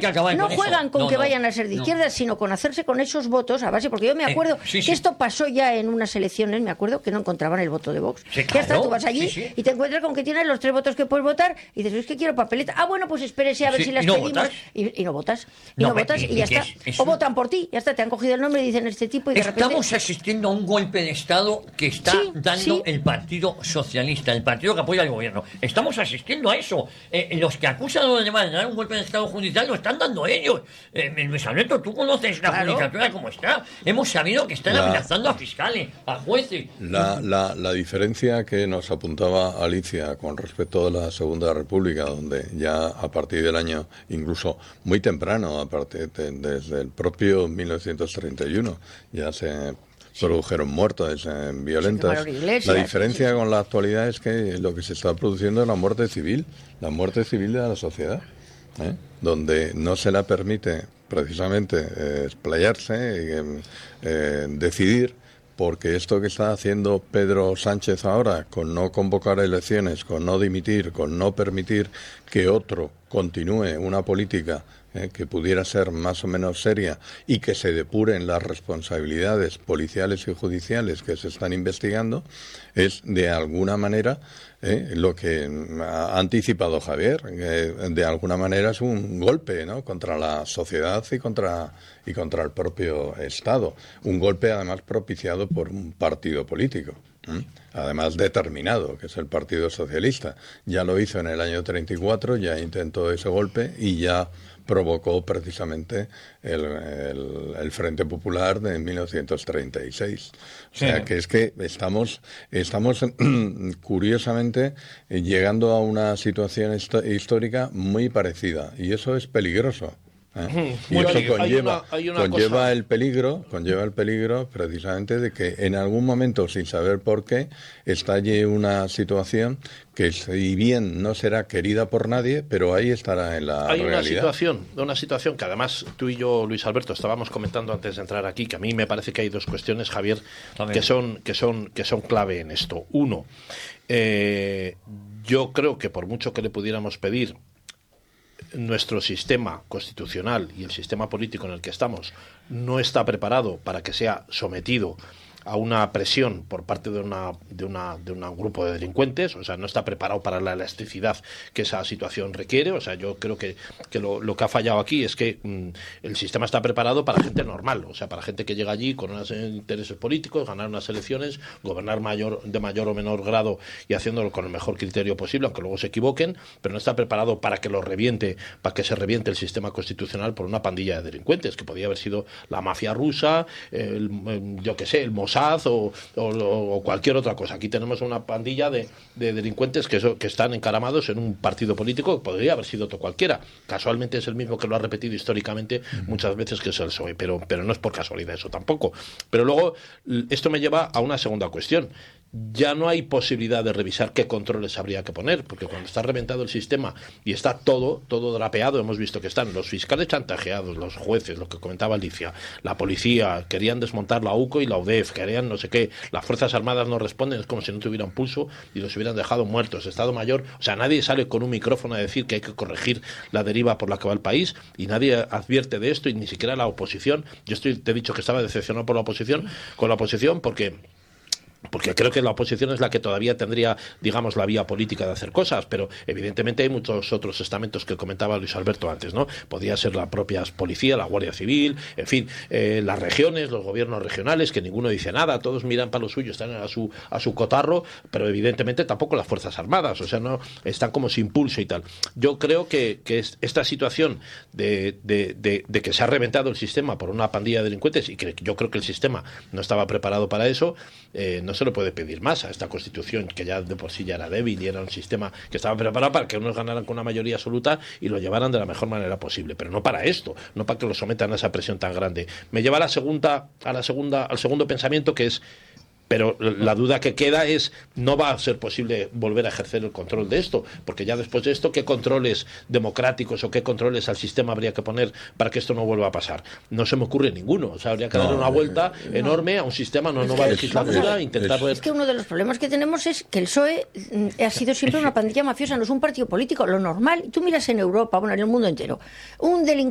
que acabar no con juegan eso. con No, que no, vayan a ser de no. izquierdas, sino con hacerse con esos votos a base, porque yo me acuerdo Sí, sí. que esto pasó ya en unas elecciones, me acuerdo que no encontraban el voto de Vox. Sí, Ya está, claro. tú vas allí Sí, sí. y te encuentras con que tienes los 3 votos que puedes votar y dices, es que quiero papeleta. Ah, bueno, pues espérese a ver Sí, si las y no pedimos. votas. Y no votas. No, No votas y ya que está. es O un- votan por ti, ya está, te han cogido el nombre y dicen este tipo y de repente... Estamos asistiendo a un golpe de Estado que está Sí, dando sí. el Partido Socialista, el partido que apoya al gobierno. Estamos asistiendo a eso. Los que acusan a los demás de dar un golpe de Estado judicial lo están dando ellos. Luis Alberto, tú conoces la Claro. judicatura como está. Hemos sabido que están amenazando a fiscales, a jueces. La diferencia que nos apuntaba Alicia con respecto a la Segunda República, donde ya a partir del año, incluso muy temprano, desde el propio 1931, ya se produjeron muertes violentas. quemaron iglesias, La diferencia con la actualidad es que lo que se está produciendo es la muerte civil de la sociedad, donde no se la permite precisamente explayarse y decidir, porque esto que está haciendo Pedro Sánchez ahora, con no convocar elecciones, con no dimitir, con no permitir que otro continúe una política que pudiera ser más o menos seria y que se depuren las responsabilidades policiales y judiciales que se están investigando, es de alguna manera lo que ha anticipado Javier, de alguna manera es un golpe, ¿no?, contra la sociedad y contra el propio Estado. Un golpe además propiciado por un partido político, además determinado, que es el Partido Socialista. Ya lo hizo en el año 34, ya intentó ese golpe y ya provocó precisamente el Frente Popular de 1936. O sea, que es que estamos curiosamente llegando a una situación histórica muy parecida, y eso es peligroso. Y Bueno, eso hay una cosa. conlleva el peligro precisamente de que en algún momento, sin saber por qué, estalle una situación que, si bien no será querida por nadie, pero ahí estará en la realidad. Una situación que además tú y yo, Luis Alberto, estábamos comentando antes de entrar aquí, que a mí me parece que hay dos cuestiones, Javier, que son clave en esto. Uno, yo creo que por mucho que le pudiéramos pedir, nuestro sistema constitucional y el sistema político en el que estamos no está preparado para que sea sometido a una presión por parte de un grupo de delincuentes, o sea, no está preparado para la elasticidad que esa situación requiere. O sea, yo creo que lo que ha fallado aquí es que el sistema está preparado para gente normal, o sea, para gente que llega allí con unos intereses políticos, ganar unas elecciones, gobernar de mayor o menor grado y haciéndolo con el mejor criterio posible, aunque luego se equivoquen, pero no está preparado para que se reviente el sistema constitucional por una pandilla de delincuentes, que podía haber sido la mafia rusa, el Mossad o cualquier otra cosa. Aquí tenemos una pandilla de delincuentes que están encaramados en un partido político que podría haber sido otro cualquiera. Casualmente es el mismo que lo ha repetido históricamente muchas veces, que es el PSOE, pero no es por casualidad eso tampoco. Pero luego esto me lleva a una segunda cuestión. Ya no hay posibilidad de revisar qué controles habría que poner, porque cuando está reventado el sistema y está todo drapeado, hemos visto que están los fiscales chantajeados, los jueces, lo que comentaba Alicia, la policía, querían desmontar la UCO y la UDEF, querían no sé qué, las Fuerzas Armadas no responden, es como si no tuvieran pulso y los hubieran dejado muertos, Estado Mayor, o sea, nadie sale con un micrófono a decir que hay que corregir la deriva por la que va el país, y nadie advierte de esto, y ni siquiera la oposición. Te he dicho que estaba decepcionado con la oposición porque creo que la oposición es la que todavía tendría, digamos, la vía política de hacer cosas, pero evidentemente hay muchos otros estamentos que comentaba Luis Alberto antes, ¿no? Podría ser la propia policía, la Guardia Civil, en fin, las regiones, los gobiernos regionales, que ninguno dice nada, todos miran para lo suyo, están a su cotarro, pero evidentemente tampoco las Fuerzas Armadas, o sea, no están como sin pulso y tal. Yo creo que esta situación de que se ha reventado el sistema por una pandilla de delincuentes, y que yo creo que el sistema no estaba preparado para eso, no se le puede pedir más a esta Constitución, que ya de por sí ya era débil y era un sistema que estaba preparado para que unos ganaran con una mayoría absoluta y lo llevaran de la mejor manera posible, pero no para esto, no para que lo sometan a esa presión tan grande. Me lleva al segundo pensamiento, que es: pero la duda que queda es, no va a ser posible volver a ejercer el control de esto, porque ya después de esto, ¿qué controles democráticos o qué controles al sistema habría que poner para que esto no vuelva a pasar? No se me ocurre ninguno. O sea, habría que darle una vuelta enorme a un sistema, una nueva legislatura, intentar ver... Es que uno de los problemas que tenemos es que el PSOE ha sido siempre una pandilla mafiosa, no es un partido político. Lo normal, tú miras en Europa, bueno, en el mundo entero, un